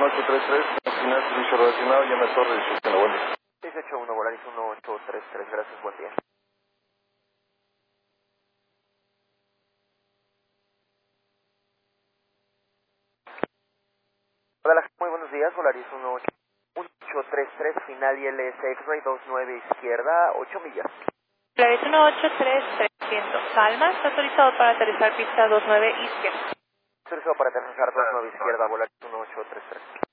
1833, final servicio relacionado, llame a Torre 18 buen día. 681 Volaris 1833, gracias, buen día. Hola, muy buenos días, Volaris 1833, final ILS X-Ray 29 izquierda, 8 millas. Volaris 183-300, Salma, está autorizado para aterrizar pista 29 izquierda. Autorizado para aterrizar 29 izquierda, Volaris 1833.